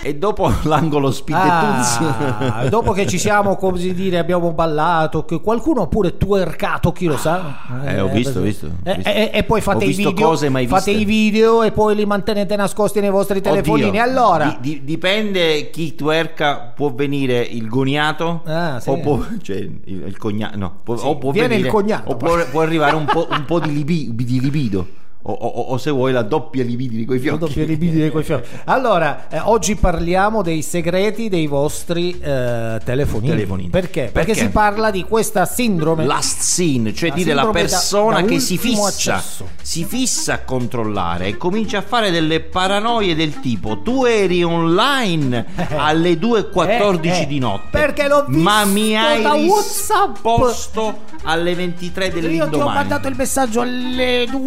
E dopo l'angolo Spidetuzzi, dopo che ci siamo, così dire, abbiamo ballato, che qualcuno ha pure twerkato, chi lo sa. Ho visto. E poi fate Ho i visto video, cose mai fate viste. i video e poi li mantenete nascosti nei vostri telefonini. Oddio, Allora dipende chi twerka, può venire il goniato, sì. o può, cioè il cognato, no, o può viene venire, il cognato, o può arrivare un po' di libido. O se vuoi la doppia libido di quei fiocchi. Allora, oggi parliamo dei segreti dei vostri telefonini. Perché si parla di questa sindrome last scene, cioè dire la persona che si fissa a controllare e comincia a fare delle paranoie del tipo: tu eri online alle 2:14 di notte perché l'ho visto, ma mi hai da risposto alle 23 Io dell'indomani. ti ho mandato il messaggio alle